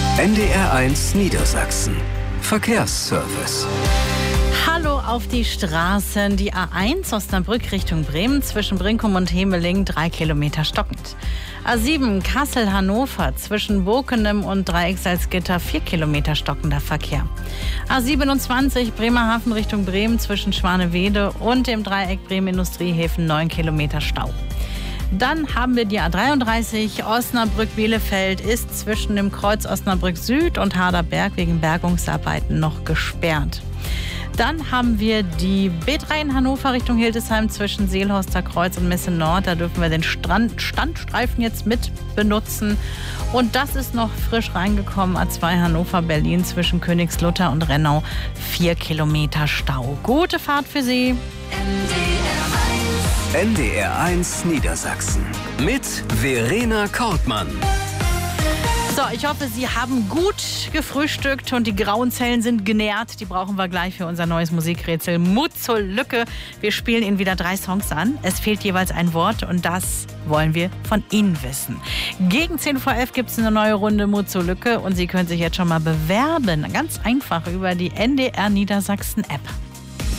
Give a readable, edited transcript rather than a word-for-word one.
NDR1 Niedersachsen. Verkehrsservice. Hallo auf die Straßen. Die A1 Osnabrück Richtung Bremen zwischen Brinkum und Hemeling 3 Kilometer stockend. A7 Kassel-Hannover zwischen Bokenem und Dreieck-Salzgitter 4 Kilometer stockender Verkehr. A27 Bremerhaven Richtung Bremen zwischen Schwanewede und dem Dreieck Bremen-Industriehäfen 9 Kilometer Stau. Dann haben wir die A33 Osnabrück-Bielefeld ist zwischen dem Kreuz Osnabrück Süd und Harderberg wegen Bergungsarbeiten noch gesperrt. Dann haben wir die B3 in Hannover Richtung Hildesheim zwischen Seelhorster Kreuz und Messe Nord. Da dürfen wir den Standstreifen jetzt mit benutzen. Und das ist noch frisch reingekommen. A2 Hannover-Berlin zwischen Königslutter und Rennau 4 Kilometer Stau. Gute Fahrt für Sie. NDR1 Niedersachsen mit Verena Kortmann. So, ich hoffe, Sie haben gut gefrühstückt und die grauen Zellen sind genährt. Die brauchen wir gleich für unser neues Musikrätsel Mut zur Lücke. Wir spielen Ihnen wieder 3 Songs an. Es fehlt jeweils ein Wort und das wollen wir von Ihnen wissen. Gegen 10 vor 11 gibt es eine neue Runde Mut zur Lücke und Sie können sich jetzt schon mal bewerben. Ganz einfach über die NDR Niedersachsen App.